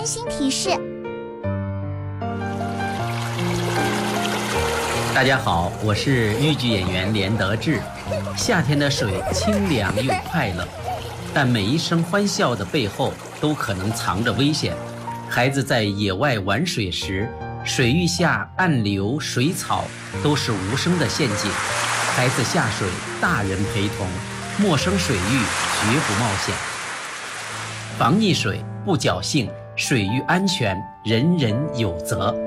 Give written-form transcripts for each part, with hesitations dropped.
温馨提示。 大家好，我是豫剧演员连德志。夏天的水清凉又快乐，但每一声欢笑的背后都可能藏着危险。孩子在野外玩水时，水域下暗流水草都是无声的陷阱。孩子下水，大人陪同，陌生水域绝不冒险。防溺水不侥幸，水域安全人人有责。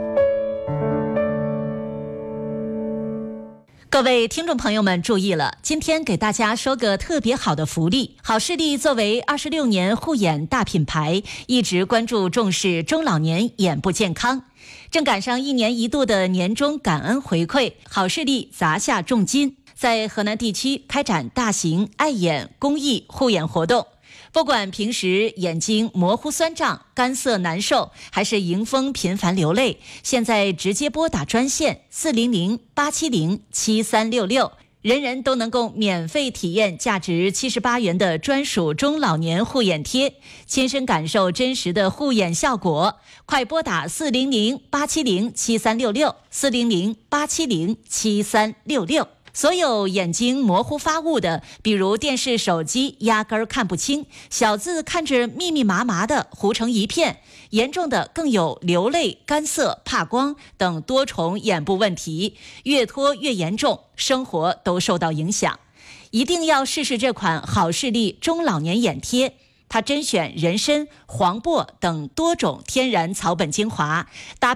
各位听众朋友们注意了，今天给大家说个特别好的福利。好视力作为26年护眼大品牌，一直关注重视中老年眼部健康。正赶上1年1度的年终感恩回馈，好视力砸下重金，在河南地区开展大型爱眼公益护眼活动。不管平时眼睛模糊酸胀、干涩难受，还是迎风频繁流泪，现在直接拨打专线400-870-7366，人人都能够免费体验价值78元的专属中老年护眼贴，亲身感受真实的护眼效果。快拨打400-870-7366，400-870-7366。所有眼睛模糊发雾的，比如电视、手机压根儿看不清，小字看着密密麻麻的糊成一片，严重的更有流泪、干涩、怕光等多重眼部问题，越拖越严重，生活都受到影响。一定要试试这款好视力中老年眼贴，它甄选人参、黄柏等多种天然草本精华，搭